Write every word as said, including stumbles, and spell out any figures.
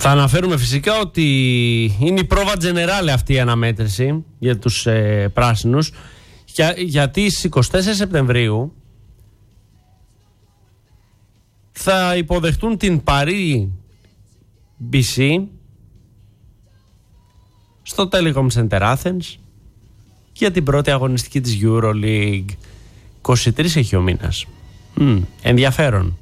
Θα αναφέρουμε φυσικά ότι είναι η πρόβα τζενεράλε αυτή η αναμέτρηση για τους ε, πράσινους, για, γιατί στις εικοστή τέταρτη Σεπτεμβρίου θα υποδεχτούν την Παρί μπι σι στο Telecom Center Athens για την πρώτη αγωνιστική της EuroLeague. είκοσι τρεις έχει ο μήνας. Mm, ενδιαφέρον.